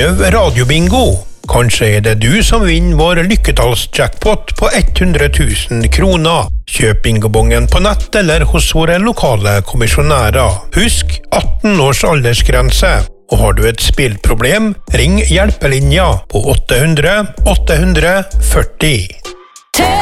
Prøv radiobingo. Kanskje det du som vinner vår lykketallsjackpot på 100 000 kroner. Kjøp bingobongen på nett eller hos våre lokale kommisjonærer. Husk 18 års aldersgrense. Og har du et spillproblem, ring hjelpelinja på 800 840.